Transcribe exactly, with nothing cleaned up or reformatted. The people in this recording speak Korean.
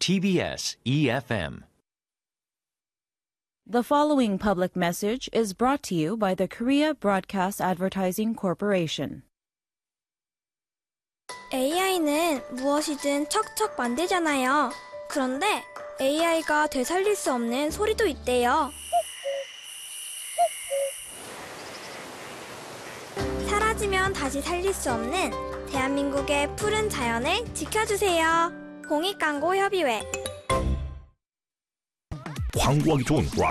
T B S E F M. The following public message is brought to you by the Korea Broadcast Advertising Corporation. 에이아이는 무엇이든 척척 만들잖아요. 그런데 에이아이가 되살릴 수 없는 소리도 있대요. 사라지면 다시 살릴 수 없는 대한민국의 푸른 자연을 지켜주세요. 공익광고협의회. 광고하기 좋은